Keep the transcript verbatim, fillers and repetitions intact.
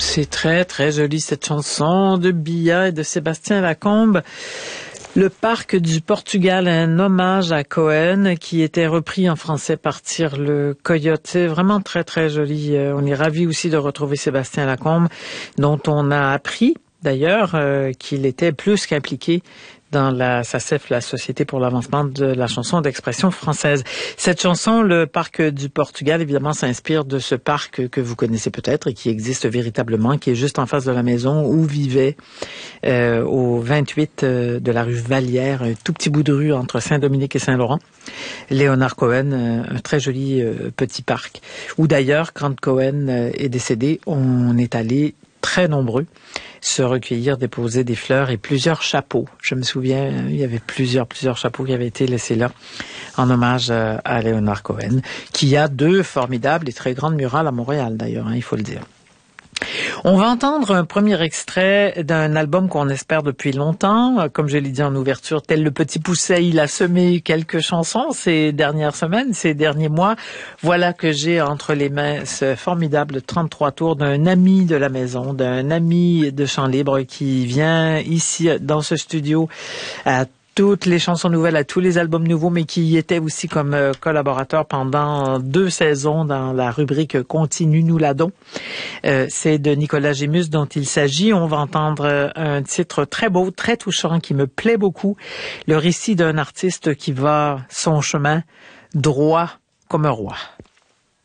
C'est très, très joli cette chanson de Bia et de Sébastien Lacombe. Le parc du Portugal, un hommage à Cohen qui était repris en français par Tire le Coyote. C'est vraiment très, très joli. On est ravis aussi de retrouver Sébastien Lacombe, dont on a appris d'ailleurs euh, qu'il était plus qu'impliqué dans la S A C E F, la Société pour l'avancement de la chanson d'expression française. Cette chanson, le parc du Portugal, évidemment, s'inspire de ce parc que vous connaissez peut-être et qui existe véritablement, qui est juste en face de la maison où vivait euh, au vingt-huit euh, de la rue Vallière, un tout petit bout de rue entre Saint-Dominique et Saint-Laurent, Léonard Cohen, euh, un très joli euh, petit parc, où d'ailleurs, quand Cohen euh, est décédé, on est allé très nombreux se recueillir, déposer des fleurs et plusieurs chapeaux. Je me souviens, il y avait plusieurs, plusieurs chapeaux qui avaient été laissés là en hommage à Léonard Cohen, qui a deux formidables et très grandes murales à Montréal d'ailleurs, hein, il faut le dire. On va entendre un premier extrait d'un album qu'on espère depuis longtemps. Comme je l'ai dit en ouverture, tel le petit pousset, il a semé quelques chansons ces dernières semaines, ces derniers mois. Voilà que j'ai entre les mains ce formidable trente-trois tours d'un ami de la maison, d'un ami de Chant Libre qui vient ici dans ce studio à toutes les chansons nouvelles, à tous les albums nouveaux, mais qui était aussi comme euh, collaborateur pendant deux saisons dans la rubrique Continue nous l'adon. Euh, c'est de Nicolas Gémus dont il s'agit. On va entendre un titre très beau, très touchant, qui me plaît beaucoup. Le récit d'un artiste qui va son chemin droit comme un roi.